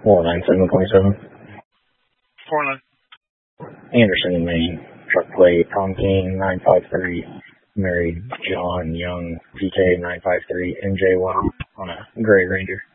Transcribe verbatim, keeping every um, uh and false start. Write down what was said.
four nine seven point seven. four nine. Anderson, Maine. Truck plate, Tom King, nine five three. Married John Young, P K nine five three, M J one on a gray Ranger.